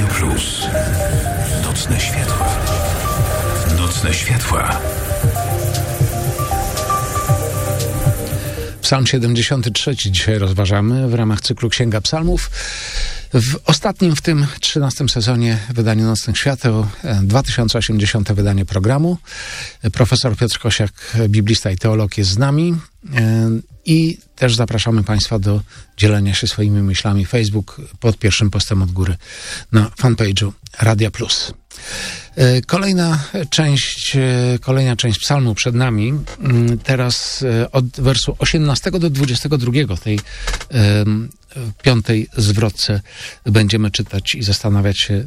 Plus. Nocne światła. Nocne światła. Psalm 73 dzisiaj rozważamy w ramach cyklu Księga Psalmów. W ostatnim, w tym 13 sezonie wydaniu Nocnych Świateł, 2080 wydanie programu. Profesor Piotr Kosiak, biblista i teolog, jest z nami i też zapraszamy Państwa do dzielenia się swoimi myślami. Facebook pod pierwszym postem od góry na fanpage'u Radia Plus. Kolejna część psalmu przed nami. Teraz od wersu 18 do 22 tej piątej zwrotce będziemy czytać i zastanawiać się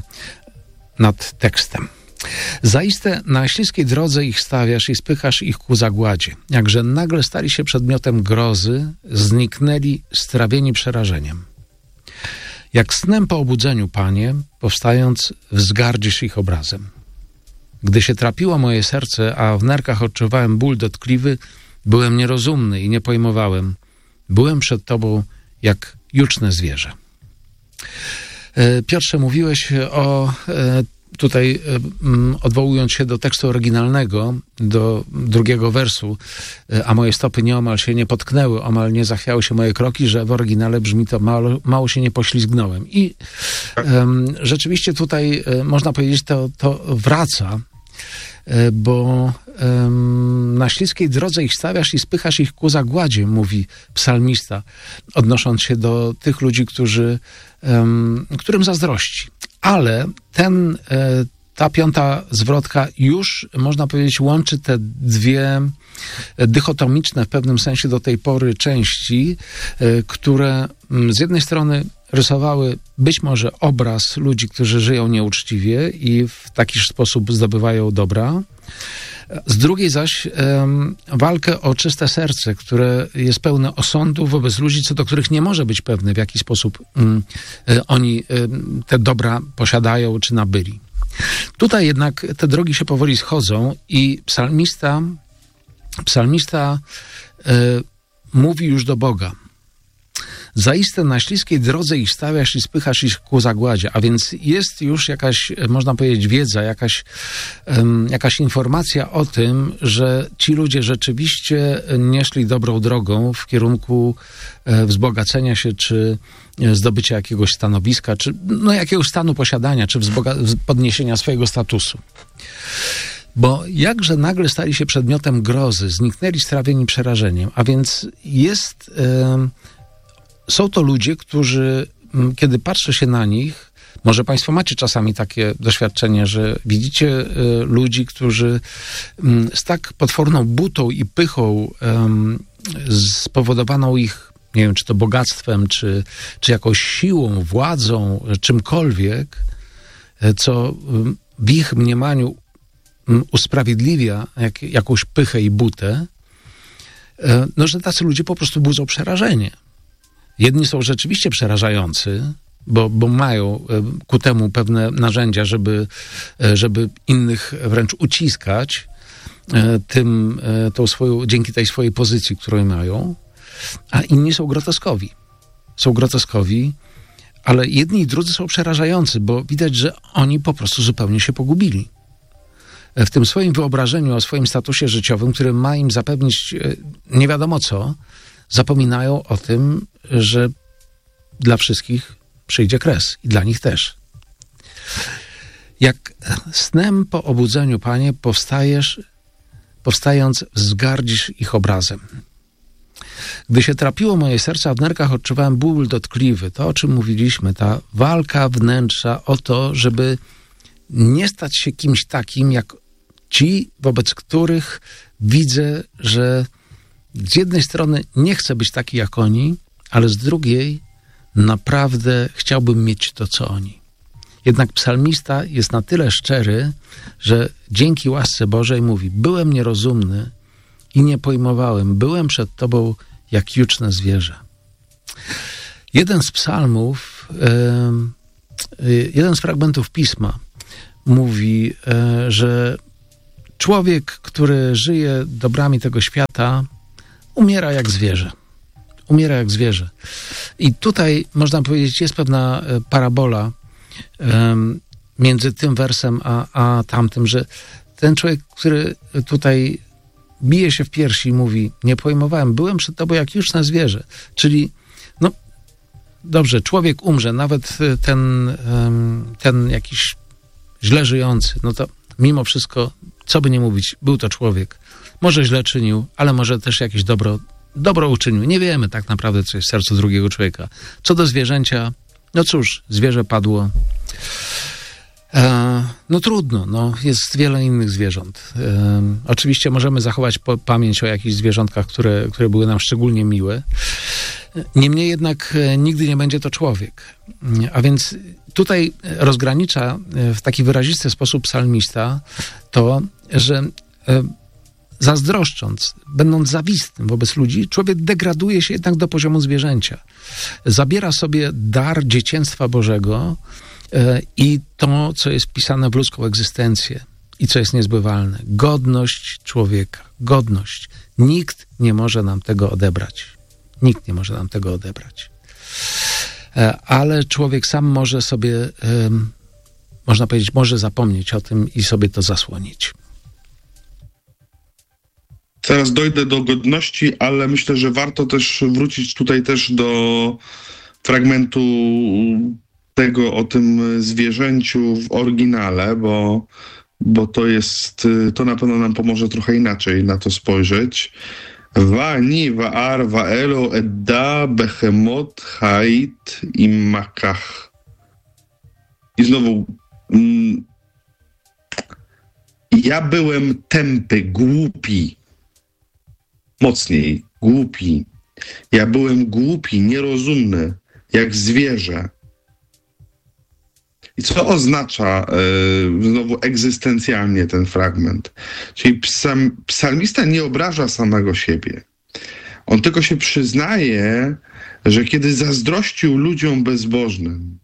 nad tekstem. Zaiste na śliskiej drodze ich stawiasz i spychasz ich ku zagładzie. Jakże nagle stali się przedmiotem grozy, zniknęli strawieni przerażeniem. Jak snem po obudzeniu, Panie, powstając, wzgardzisz ich obrazem. Gdy się trapiło moje serce, a w nerkach odczuwałem ból dotkliwy, byłem nierozumny i nie pojmowałem. Byłem przed Tobą jak juczne zwierzę. Piotrze, mówiłeś tutaj odwołując się do tekstu oryginalnego, do drugiego wersu, a moje stopy nieomal się nie potknęły, omal nie zachwiały się moje kroki, że w oryginale brzmi to mało się nie poślizgnąłem. I rzeczywiście tutaj można powiedzieć, to wraca, bo na śliskiej drodze ich stawiasz i spychasz ich ku zagładzie, mówi psalmista, odnosząc się do tych ludzi, którym zazdrości. Ale ta piąta zwrotka już, można powiedzieć, łączy te dwie dychotomiczne w pewnym sensie do tej pory części, które z jednej strony rysowały być może obraz ludzi, którzy żyją nieuczciwie i w taki sposób zdobywają dobra. Z drugiej zaś walkę o czyste serce, które jest pełne osądu wobec ludzi, co do których nie może być pewne, w jaki sposób oni te dobra posiadają czy nabyli. Tutaj jednak te drogi się powoli schodzą i psalmista mówi już do Boga. Zaiste na śliskiej drodze ich stawiasz i spychasz ich ku zagładzie. A więc jest już jakaś, można powiedzieć, wiedza, jakaś informacja o tym, że ci ludzie rzeczywiście nie szli dobrą drogą w kierunku wzbogacenia się, czy zdobycia jakiegoś stanowiska, czy jakiegoś stanu posiadania, czy podniesienia swojego statusu. Bo jakże nagle stali się przedmiotem grozy, zniknęli strawieni przerażeniem. A więc są to ludzie, którzy, kiedy patrzy się na nich, może Państwo macie czasami takie doświadczenie, że widzicie ludzi, którzy z tak potworną butą i pychą spowodowaną ich, nie wiem, czy to bogactwem, czy jakąś siłą, władzą, czymkolwiek, co w ich mniemaniu usprawiedliwia jakąś pychę i butę, że tacy ludzie po prostu budzą przerażenie. Jedni są rzeczywiście przerażający, bo mają ku temu pewne narzędzia, żeby innych wręcz uciskać dzięki tej swojej pozycji, którą mają, a inni są groteskowi. Są groteskowi, ale jedni i drudzy są przerażający, bo widać, że oni po prostu zupełnie się pogubili. W tym swoim wyobrażeniu o swoim statusie życiowym, który ma im zapewnić nie wiadomo co, zapominają o tym, że dla wszystkich przyjdzie kres i dla nich też. Jak snem po obudzeniu, Panie, powstając, wzgardzisz ich obrazem. Gdy się trapiło moje serce, a w nerkach odczuwałem ból dotkliwy. To, o czym mówiliśmy, ta walka wnętrza o to, żeby nie stać się kimś takim, jak ci, wobec których widzę, że z jednej strony nie chcę być taki jak oni, ale z drugiej naprawdę chciałbym mieć to, co oni. Jednak psalmista jest na tyle szczery, że dzięki łasce Bożej mówi: byłem nierozumny i nie pojmowałem, byłem przed Tobą jak juczne zwierzę. Jeden z psalmów, jeden z fragmentów Pisma mówi, że człowiek, który żyje dobrami tego świata, umiera jak zwierzę. Umiera jak zwierzę. I tutaj, można powiedzieć, jest pewna parabola, między tym wersem a tamtym, że ten człowiek, który tutaj bije się w piersi i mówi, nie pojmowałem, byłem przed tobą jak już na zwierzę. Czyli, no dobrze, człowiek umrze, nawet ten jakiś źle żyjący, no to mimo wszystko, co by nie mówić, był to człowiek. Może źle czynił, ale może też jakieś dobro uczynił. Nie wiemy tak naprawdę, co jest w sercu drugiego człowieka. Co do zwierzęcia, no cóż, zwierzę padło. No trudno, no, jest wiele innych zwierząt. Oczywiście możemy zachować pamięć o jakichś zwierzątkach, które były nam szczególnie miłe. Niemniej jednak nigdy nie będzie to człowiek. A więc tutaj rozgranicza w taki wyrazisty sposób psalmista to, że zazdroszcząc, będąc zawistnym wobec ludzi, człowiek degraduje się jednak do poziomu zwierzęcia. Zabiera sobie dar dzieciństwa Bożego i to, co jest wpisane w ludzką egzystencję i co jest niezbywalne. Godność człowieka. Godność. Nikt nie może nam tego odebrać. Nikt nie może nam tego odebrać. Ale człowiek sam może sobie, można powiedzieć, może zapomnieć o tym i sobie to zasłonić. Zaraz dojdę do godności, ale myślę, że warto też wrócić tutaj też do fragmentu tego o tym zwierzęciu w oryginale, bo to na pewno nam pomoże trochę inaczej na to spojrzeć. Wani, waar, waelo, edda, behemot, hait i makach. I znowu, ja byłem tępy, głupi. Mocniej, głupi. Ja byłem głupi, nierozumny, jak zwierzę. I co oznacza znowu egzystencjalnie ten fragment? Czyli psalmista nie obraża samego siebie. On tylko się przyznaje, że kiedy zazdrościł ludziom bezbożnym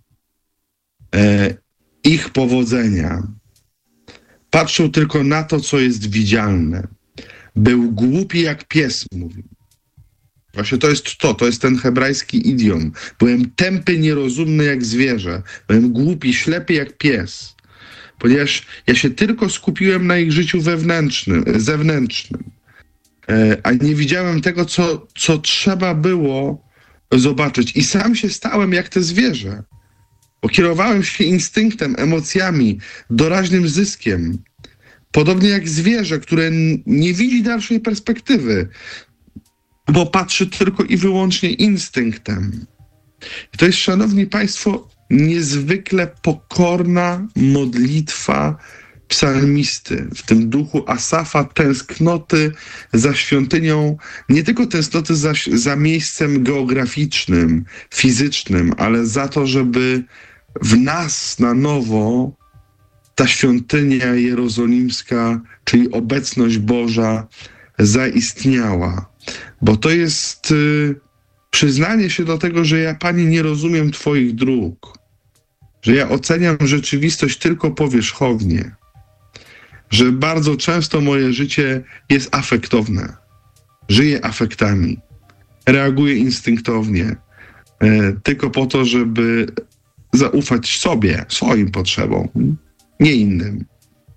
ich powodzenia, patrzył tylko na to, co jest widzialne. Był głupi jak pies, mówi. Właśnie to jest ten hebrajski idiom. Byłem tępy, nierozumny jak zwierzę. Byłem głupi, ślepy jak pies. Ponieważ ja się tylko skupiłem na ich życiu zewnętrznym. A nie widziałem tego, co trzeba było zobaczyć. I sam się stałem jak te zwierzę. Bo kierowałem się instynktem, emocjami, doraźnym zyskiem. Podobnie jak zwierzę, które nie widzi dalszej perspektywy, bo patrzy tylko i wyłącznie instynktem. I to jest, szanowni państwo, niezwykle pokorna modlitwa psalmisty. W tym duchu Asafa tęsknoty za świątynią, nie tylko tęsknoty za miejscem geograficznym, fizycznym, ale za to, żeby w nas na nowo ta świątynia jerozolimska, czyli obecność Boża, zaistniała. Bo to jest przyznanie się do tego, że ja, Pani, nie rozumiem Twoich dróg, że ja oceniam rzeczywistość tylko powierzchownie, że bardzo często moje życie jest afektowne, żyję afektami, reaguję instynktownie, tylko po to, żeby zaufać sobie, swoim potrzebom, nie innym.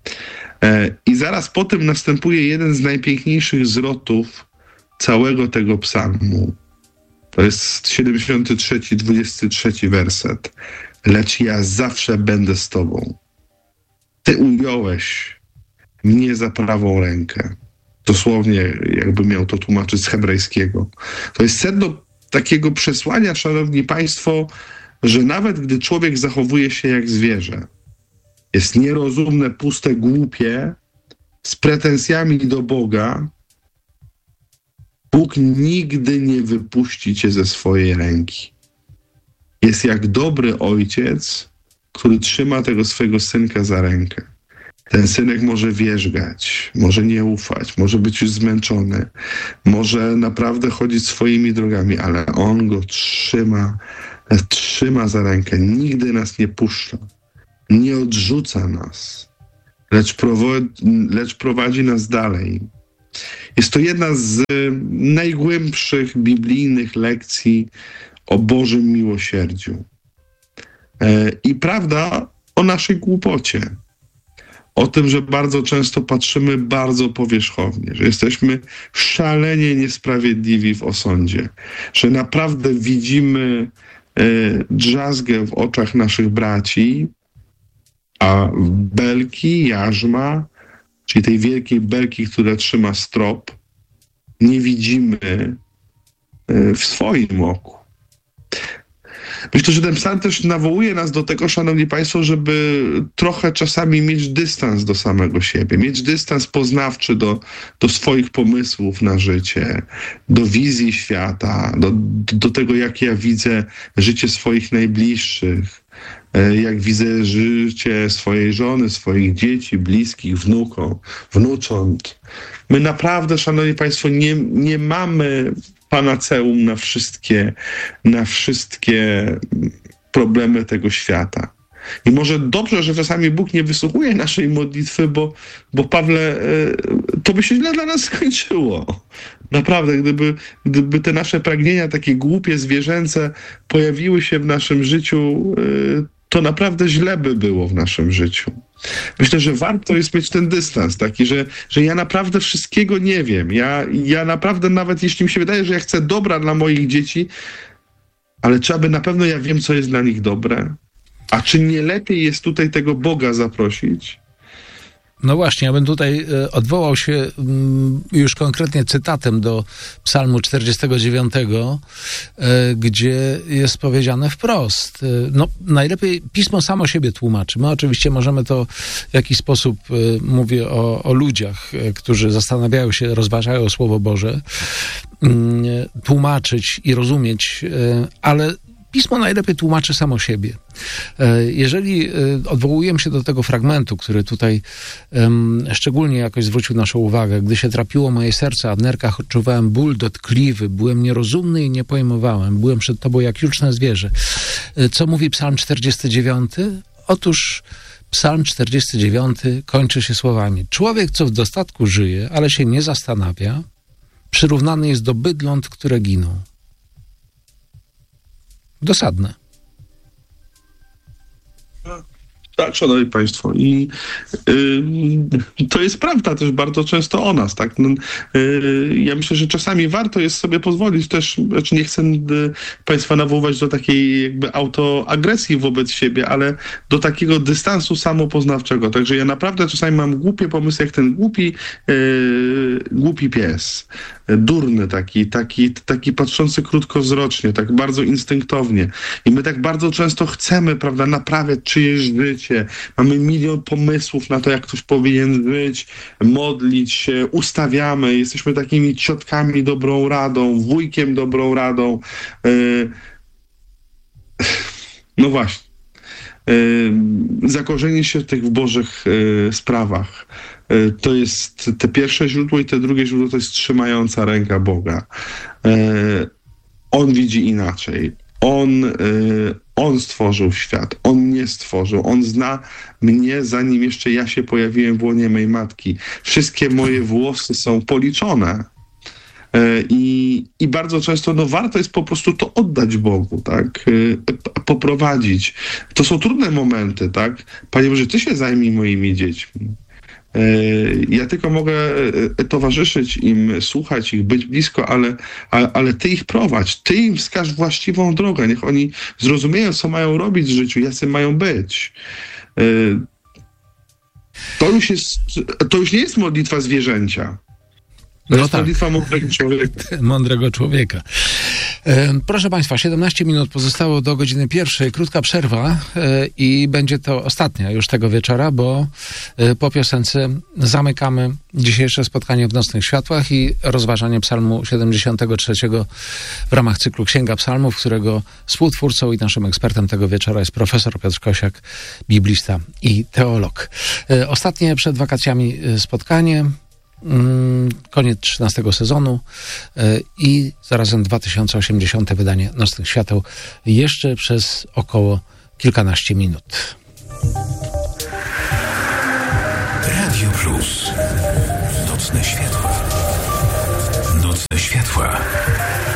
I zaraz po tym następuje jeden z najpiękniejszych zwrotów całego tego psalmu. To jest 73, 23 werset. Lecz ja zawsze będę z Tobą. Ty ująłeś mnie za prawą rękę. Dosłownie, jakby miał to tłumaczyć z hebrajskiego. To jest sedno takiego przesłania, szanowni państwo, że nawet gdy człowiek zachowuje się jak zwierzę, jest nierozumne, puste, głupie, z pretensjami do Boga, Bóg nigdy nie wypuści cię ze swojej ręki. Jest jak dobry ojciec, który trzyma tego swojego synka za rękę. Ten synek może wierzgać, może nie ufać, może być już zmęczony, może naprawdę chodzić swoimi drogami, ale on go trzyma za rękę, nigdy nas nie puszcza, nie odrzuca nas, lecz prowadzi nas dalej. Jest to jedna z najgłębszych biblijnych lekcji o Bożym miłosierdziu. I prawda o naszej głupocie. O tym, że bardzo często patrzymy bardzo powierzchownie, że jesteśmy szalenie niesprawiedliwi w osądzie, że naprawdę widzimy drzazgę w oczach naszych braci, a belki, jarzma, czyli tej wielkiej belki, która trzyma strop, nie widzimy w swoim oku. Myślę, że ten psalm też nawołuje nas do tego, szanowni państwo, żeby trochę czasami mieć dystans do samego siebie, mieć dystans poznawczy do swoich pomysłów na życie, do wizji świata, do tego, jak ja widzę życie swoich najbliższych, jak widzę życie swojej żony, swoich dzieci, bliskich, wnucząt. My naprawdę, szanowni państwo, nie mamy panaceum na wszystkie problemy tego świata. I może dobrze, że czasami Bóg nie wysłuchuje naszej modlitwy, bo Pawle, to by się źle dla nas skończyło. Naprawdę, gdyby te nasze pragnienia takie głupie, zwierzęce pojawiły się w naszym życiu, to naprawdę źle by było w naszym życiu. Myślę, że warto jest mieć ten dystans taki, że ja naprawdę wszystkiego nie wiem. Ja naprawdę, nawet jeśli mi się wydaje, że ja chcę dobra dla moich dzieci, ale czy aby na pewno ja wiem, co jest dla nich dobre? A czy nie lepiej jest tutaj tego Boga zaprosić? No właśnie, ja bym tutaj odwołał się już konkretnie cytatem do Psalmu 49, gdzie jest powiedziane wprost. No, najlepiej Pismo samo siebie tłumaczy. My oczywiście możemy to w jakiś sposób, mówię o ludziach, którzy zastanawiają się, rozważają Słowo Boże, tłumaczyć i rozumieć, ale Pismo najlepiej tłumaczy samo siebie. Jeżeli odwołujemy się do tego fragmentu, który tutaj szczególnie jakoś zwrócił naszą uwagę, gdy się trapiło moje serce, a w nerkach odczuwałem ból dotkliwy, byłem nierozumny i nie pojmowałem, byłem przed Tobą jak juczne zwierzę. Co mówi Psalm 49? Otóż Psalm 49 kończy się słowami: człowiek, co w dostatku żyje, ale się nie zastanawia, przyrównany jest do bydląt, które giną. Dosadne. Tak, szanowni państwo. I to jest prawda też bardzo często o nas, tak? Ja myślę, że czasami warto jest sobie pozwolić też, znaczy nie chcę państwa nawoływać do takiej jakby autoagresji wobec siebie, ale do takiego dystansu samopoznawczego. Także ja naprawdę czasami mam głupie pomysły, jak ten głupi pies. Durny taki patrzący krótkowzrocznie, tak bardzo instynktownie. I my tak bardzo często chcemy, prawda, naprawiać czyjeś życie. Mamy milion pomysłów na to, jak ktoś powinien żyć, modlić się, ustawiamy, jesteśmy takimi ciotkami dobrą radą, wujkiem dobrą radą. No właśnie. Zakorzenienie się tych w Bożych sprawach. To jest te pierwsze źródło i te drugie źródło to jest trzymająca ręka Boga. On widzi inaczej. On stworzył świat. On mnie stworzył. On zna mnie, zanim jeszcze ja się pojawiłem w łonie mej matki. Wszystkie moje włosy są policzone. I bardzo często warto jest po prostu to oddać Bogu, tak? Poprowadzić. To są trudne momenty, tak? Panie Boże, Ty się zajmij moimi dziećmi. Ja tylko mogę towarzyszyć im, słuchać ich, być blisko, ale Ty ich prowadź. Ty im wskaż właściwą drogę. Niech oni zrozumieją, co mają robić w życiu, jacy mają być. To już nie jest modlitwa zwierzęcia. To jest modlitwa mądrego człowieka. Mądrego człowieka. Proszę Państwa, 17 minut pozostało do godziny 1. Krótka przerwa i będzie to ostatnia już tego wieczora, bo po piosence zamykamy dzisiejsze spotkanie w Nocnych Światłach i rozważanie Psalmu 73 w ramach cyklu Księga Psalmów, którego współtwórcą i naszym ekspertem tego wieczora jest profesor Piotr Kosiak, biblista i teolog. Ostatnie przed wakacjami spotkanie. Koniec 13 sezonu i zarazem 2080 wydanie Nocnych Świateł jeszcze przez około kilkanaście minut. Radio Plus. Nocne światła. Nocne światła.